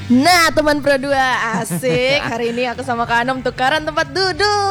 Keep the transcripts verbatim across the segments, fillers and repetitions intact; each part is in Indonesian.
Nah teman Pro dua asik. Hari ini aku sama Kak Anom tukaran tempat duduk.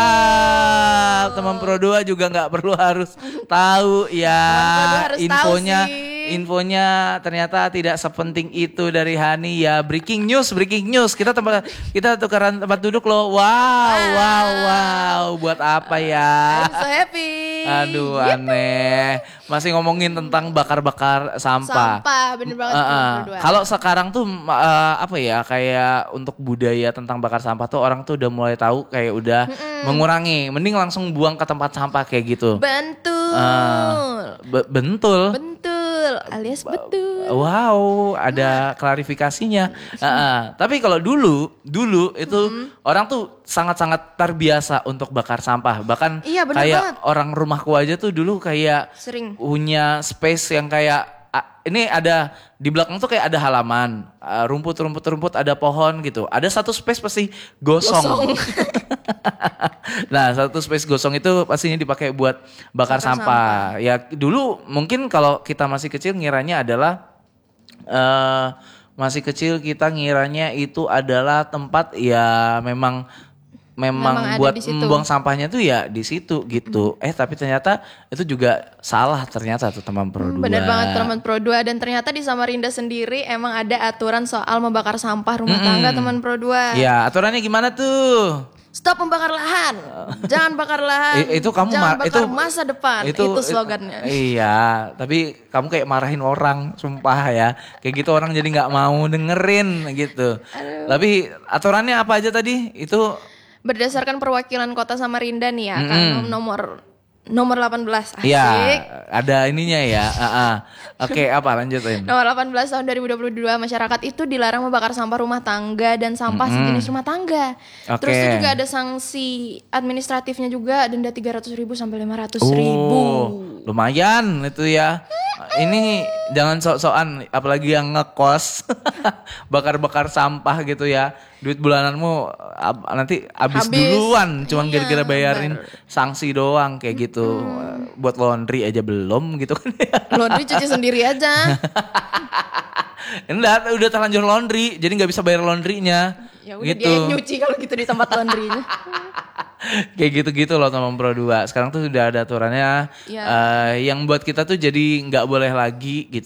Wow, teman Pro dua juga nggak perlu harus tahu ya harus infonya. tahu sih. Infonya ternyata tidak sepenting itu dari Hani ya. Breaking news, breaking news. Kita tempat kita tukaran tempat duduk loh. Wow, wow, wow. Buat apa ya? I'm so happy. Aduh, aneh. Masih ngomongin tentang bakar-bakar sampah. Sampah, bener banget. Uh, teman uh. Pro dua. Kalau sekarang tuh uh, apa ya, kayak untuk budaya tentang bakar sampah tuh orang tuh udah mulai tahu kayak udah Mm-mm. mengurangi. Mending langsung buang ke tempat sampah kayak gitu. Bentul. Uh, be- bentul. Bentul alias betul. Wow, ada klarifikasinya. Uh, uh. Tapi kalau dulu, dulu itu mm-hmm. orang tuh sangat-sangat terbiasa untuk bakar sampah. Bahkan iya, kayak banget. orang rumahku aja tuh dulu kayak sering punya space yang kayak ini ada di belakang tuh kayak ada halaman, uh, rumput-rumput-rumput, ada pohon gitu. Ada satu space pasti gosong. gosong. Nah, satu space gosong itu pastinya dipakai buat bakar, bakar sampah. sampah. Ya dulu mungkin kalau kita masih kecil ngiranya adalah uh, masih kecil kita ngiranya itu adalah tempat ya memang memang, memang buat membuang sampahnya tuh ya di situ gitu. Hmm. Eh tapi ternyata itu juga salah ternyata tuh teman Pro dua. Bener banget teman Pro dua, dan ternyata di Samarinda sendiri emang ada aturan soal membakar sampah rumah hmm. tangga teman Pro dua. Ya, aturannya gimana tuh? Stop membakar lahan, jangan bakar lahan, I, itu kamu jangan mar- bakar itu, masa depan, itu, itu slogannya. Iya, tapi kamu kayak marahin orang, sumpah ya. Kayak gitu orang jadi nggak mau dengerin gitu. Aduh. Tapi aturannya apa aja tadi? Itu berdasarkan perwakilan kota Samarinda nih ya, kan nomor nomor delapan belas. Asik. Iya, ada ininya ya. Uh-uh. Oke, okay, apa lanjutin? Nomor delapan belas tahun dua ribu dua puluh dua, masyarakat itu dilarang membakar sampah rumah tangga dan sampah mm-hmm. sejenis rumah tangga. Okay. Terus itu juga ada sanksi administratifnya juga, denda tiga ratus ribu sampai lima ratus ribu. Oh, lumayan itu ya. Ini jangan sok-sokan, apalagi yang ngekos bakar-bakar sampah gitu ya. Duit bulananmu ab, nanti habis, habis duluan, cuman iya, gara-gara bayarin bener. sanksi doang kayak gitu. Hmm. Buat laundry aja belum gitu kan. Laundry cuci sendiri aja. Enggak, udah terlanjur laundry, jadi nggak bisa bayar laundrynya. Ya udah gitu. Dia yang nyuci kalau gitu di tempat laundrynya. Kayak gitu-gitu loh teman Pro dua. Sekarang tuh sudah ada aturannya ya. uh, yang buat kita tuh jadi nggak boleh lagi gitu.